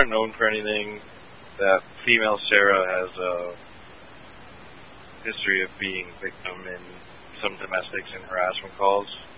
aren't known for anything. That female Sarah has a history of being victim in some domestics and harassment calls.